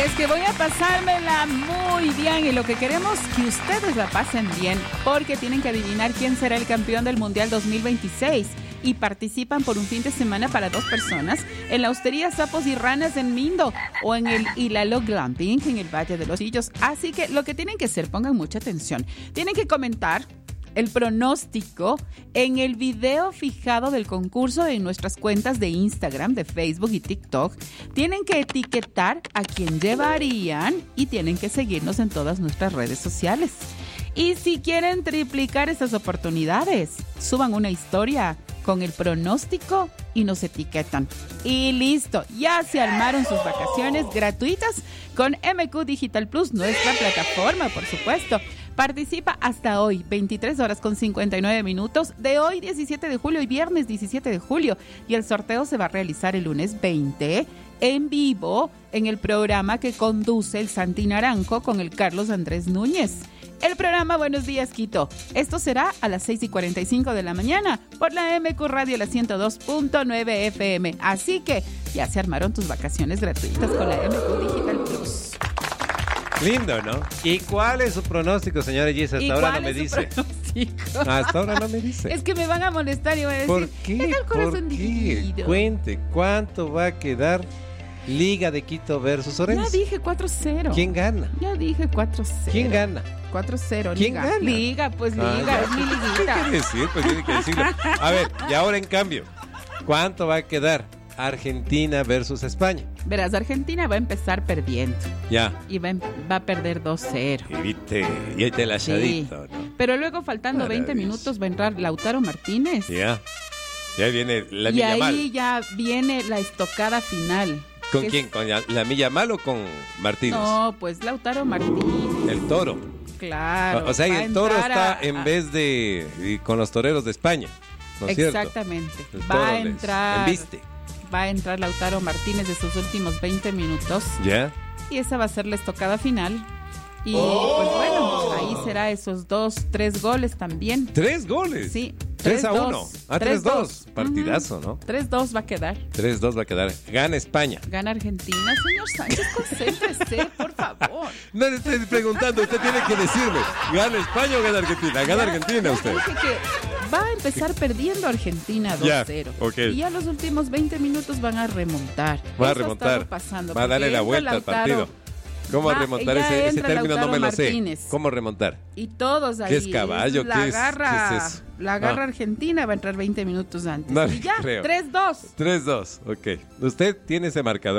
es que voy a pasármela muy bien y lo que queremos es que ustedes la pasen bien, porque tienen que adivinar quién será el campeón del Mundial 2026 y participan por un fin de semana para 2 personas en la Hostería Sapos y Ranas en Mindo o en el Hilalo Glamping en el Valle de los Sillos. Así que lo que tienen que hacer, pongan mucha atención, tienen que comentar el pronóstico en el video fijado del concurso en nuestras cuentas de Instagram, de Facebook y TikTok. Tienen que etiquetar a quien llevarían y tienen que seguirnos en todas nuestras redes sociales. Y si quieren triplicar esas oportunidades, suban una historia con el pronóstico y nos etiquetan. Y listo, ya se armaron sus vacaciones gratuitas con MQ Digital Plus, nuestra plataforma, por supuesto. Participa hasta hoy, 23:59 de hoy 17 de julio y viernes 17 de julio. Y el sorteo se va a realizar el lunes 20 en vivo en el programa que conduce el Santi Naranjo con el Carlos Andrés Núñez. El programa Buenos Días Quito. Esto será a las 6:45 de la mañana por la MQ Radio, la 102.9 FM. Así que ya se armaron tus vacaciones gratuitas con la MQ Digital Plus. Lindo, ¿no? ¿Y cuál es su pronóstico, señora Gis? Hasta ahora no me dice. Hasta ahora no me dice. Es que me van a molestar y voy a decir, ¿por qué? es el corazón dividido. Cuente, ¿cuánto va a quedar Liga de Quito versus Orense? Ya dije 4-0. ¿Quién gana? Ya dije 4-0. ¿Quién gana? 4-0. ¿Quién Liga. gana? Liga, pues Liga, es mi liguita. ¿Qué quiere decir? Pues tiene que decirlo. A ver, y ahora en cambio, ¿cuánto va a quedar Argentina versus España? Verás, Argentina va a empezar perdiendo. Ya. Y va a perder 2-0. Y viste, y ahí te el achadito, Sí. ¿no? Pero luego, faltando 20 Maravilloso. minutos, va a entrar Lautaro Martínez. Ya. Ya viene la Y Milla ahí Mal. ya viene la estocada final. ¿Con que quién? ¿Con la Milla Mal o con Martínez? No, pues Lautaro Martínez. El Toro. Claro. O sea, y va a el Toro entrar está en vez de con los toreros de España, ¿no es cierto? Exactamente. El Va Toro a les entrar. embiste. Va a entrar Lautaro Martínez de sus últimos 20 minutos. ¿Ya? Y esa va a ser la estocada final. Y pues bueno, ahí será esos 2-3 goles también. 3 goles. Sí. 3-1. 3-2. Partidazo, ¿no? 3-2 va a quedar. 3-2 va a quedar. Gana España. Gana Argentina. Señor Sánchez, concéntrese, por favor. No le estoy preguntando, usted tiene que decirme. ¿Gana España o gana Argentina? Gana Argentina usted. Dije que va a empezar perdiendo Argentina 2-0. Ya, ok. Y ya los últimos 20 minutos van a remontar. Va a Eso ha remontar. estado pasando, Va a darle porque la entra vuelta al Lautaro, partido. ¿Cómo va, remontar ya ese entra término? No Lautaro me lo Martínez. sé. ¿Cómo remontar? Y todos ahí. ¿Qué es caballo? La ¿Qué es eso? La garra argentina va a entrar 20 minutos antes. No y le ya, creo. 3-2. 3-2, ok. Usted tiene ese marcador.